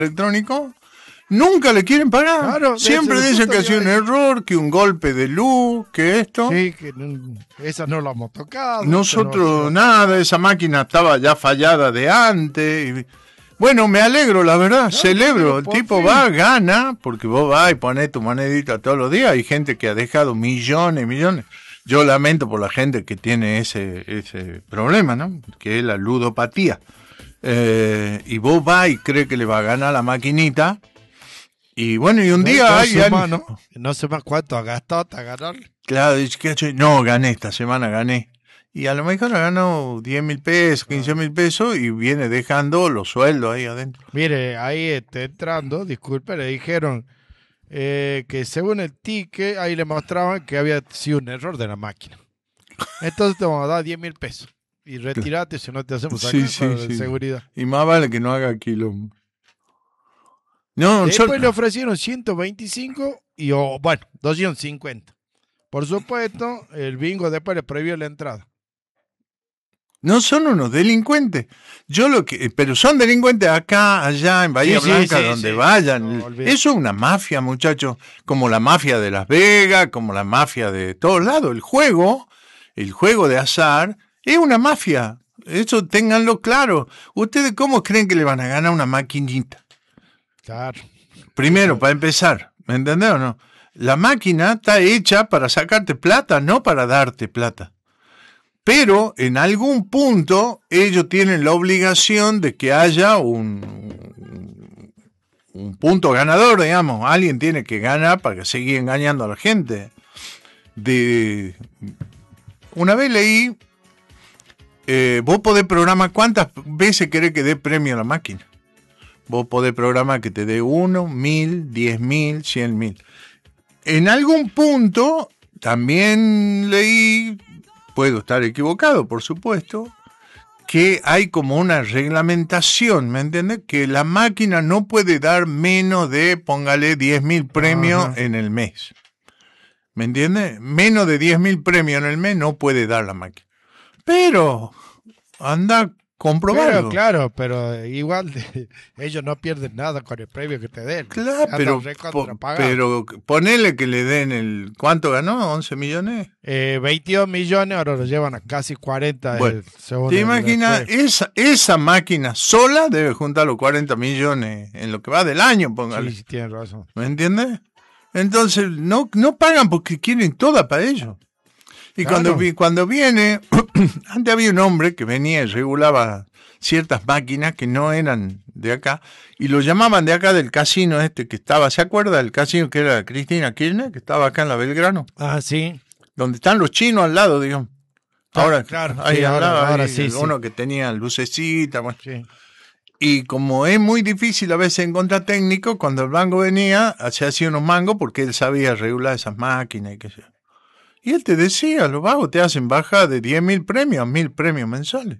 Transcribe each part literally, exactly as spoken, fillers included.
electrónico, nunca le quieren pagar. Claro, siempre eso, dicen que ha justo sido un yo- error, que un golpe de luz, que esto. Sí, que no- esa no la hemos tocado. Nosotros esa no- nada, esa máquina estaba ya fallada de antes. y- Bueno, me alegro, la verdad, Claro, celebro. pero El por tipo fin. va, gana, porque vos vas y pones tu monedita todos los días. Hay gente que ha dejado millones y millones. Yo lamento por la gente que tiene ese ese problema, ¿no? Que es la ludopatía. Eh, y vos vas y crees que le va a ganar la maquinita. Y bueno, y un día no hay sé alguien- más, ¿no? No sé más cuánto ha gastado hasta ganar. Claro, dice, ¿qué ha hecho? No, gané esta semana, gané. Y a lo mejor ganó diez mil pesos, quince mil pesos y viene dejando los sueldos ahí adentro. Mire, ahí está entrando, disculpe, le dijeron eh, que según el ticket, ahí le mostraban que había sido un error de la máquina. Entonces te vamos a dar diez mil pesos. Y retirate si no te hacemos Sí, sacar sí, para sí. seguridad. Y más vale que no haga quilombo. No, Después sol- le ofrecieron ciento veinticinco y, oh, bueno, doscientos cincuenta. Por supuesto, el bingo después le prohibió la entrada. no son unos delincuentes. Yo lo que, pero son delincuentes acá, allá, en Bahía Sí, sí, Blanca, sí, donde sí. vayan. No, olvídate. Eso es una mafia, muchachos, como la mafia de Las Vegas, como la mafia de todos lados. El juego, el juego de azar, es una mafia. Eso ténganlo claro. ¿Ustedes cómo creen que le van a ganar una maquinita? Claro. Primero, para empezar, ¿me entendés o no? La máquina está hecha para sacarte plata, no para darte plata. Pero en algún punto ellos tienen la obligación de que haya un, un punto ganador, digamos. Alguien tiene que ganar para que siga engañando a la gente. De una vez leí, eh, vos podés programar cuántas veces querés que dé premio a la máquina. Vos podés programar que te dé uno, mil, diez mil, cien mil. En algún punto también leí, puedo estar equivocado, por supuesto, que hay como una reglamentación, ¿me entiendes? Que la máquina no puede dar menos de, póngale, diez mil premios Ajá. en el mes. ¿Me entiendes? Menos de diez mil premios en el mes no puede dar la máquina. Pero, anda a comprobarlo. Pero, claro, pero igual de- ellos no pierden nada con el premio que te den. Claro, Ya están pero, recontra po- pagados. pero ponele que le den el... ¿Cuánto ganó? ¿once millones? Eh, veintidós millones, ahora lo llevan a casi cuarenta. Bueno, eh, según ¿te el- imaginas? el- Esa, esa máquina sola debe juntar los cuarenta millones en lo que va del año, póngale. Sí, sí, tienes razón. ¿Me entiendes? Entonces, no, no pagan porque quieren toda para ellos. Y Claro. cuando, vi- cuando viene, antes había un hombre que venía y regulaba ciertas máquinas que no eran de acá, y lo llamaban de acá del casino este que estaba, ¿se acuerda del casino que era Cristina Kirchner, que estaba acá en la Belgrano? Ah, sí. Donde están los chinos al lado, digamos. Ah, Ahora, claro, ahí sí, ahora- hablaba, ahora ahí, sí, sí. uno que tenía lucecita, bueno. Sí. Y como es muy difícil a veces encontrar técnico, cuando el banco venía, se hacía unos mangos porque él sabía regular esas máquinas y qué sé yo. Y él te decía, los vagos te hacen baja de diez mil premios a mil premios mensuales.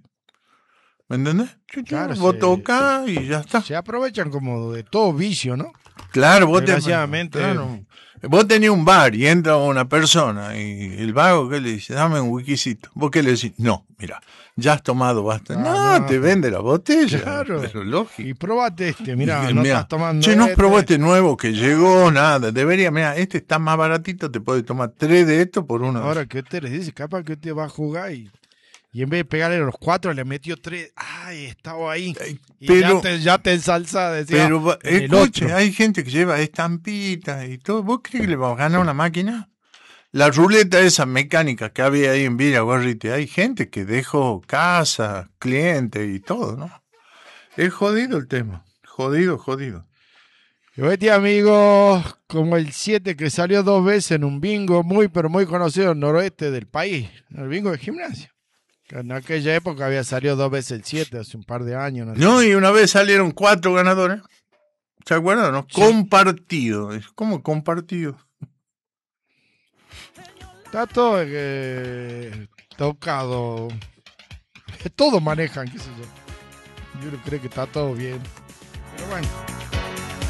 ¿Me entendés? Chu, chu, Claro, vos sí. tocás y ya está. Se aprovechan como de todo vicio, ¿no? Claro, vos, te, Desgraciadamente. claro. Vos tenías un bar y entra una persona y el vago que le dice, dame un wikisito. ¿Vos qué le decís? No, mira, ya has tomado bastante. Ah, no, no. te vende la botella. Claro. Pero lógico. Y probate este, mira, Y, no mirá, estás tomando. che, no este. probó este nuevo que llegó, nada. Debería, mira, este está más baratito, te puede tomar tres de estos por uno. de Ahora que usted les dice, capaz que usted va a jugar y, y en vez de pegarle a los cuatro, le metió tres. Ay, estaba ahí. Y pero- ya te, ya te ensalza, decía. Pero, va- en el escuche, otro. hay gente que lleva estampitas y todo. ¿Vos crees que le va a ganar una máquina? La ruleta esa mecánica que había ahí en Villa Gorriti, hay gente que dejó casa, clientes y todo, ¿no? Es jodido el tema. Jodido, jodido. Y este amigo, como el siete que salió dos veces en un bingo muy, pero muy conocido en el noroeste del país, el bingo de gimnasia. Que en aquella época había salido dos veces el siete, hace un par de años. No sé. No, y una vez salieron cuatro ganadores. ¿Se acuerdan? ¿No? Sí. Compartido. ¿Cómo compartido? Está todo eh, tocado. Todo manejan, qué sé yo. Yo creo que está todo bien. Pero bueno.